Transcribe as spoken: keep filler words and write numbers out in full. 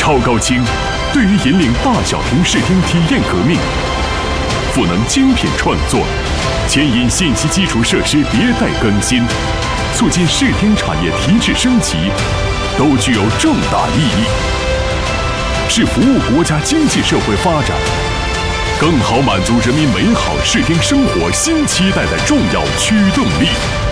超高清，对于引领大小屏视听体验革命；赋能精品创作，牵引信息基础设施迭代更新，促进视听产业提质升级，都具有重大意义，是服务国家经济社会发展，更好满足人民美好视听生活新期待的重要驱动力。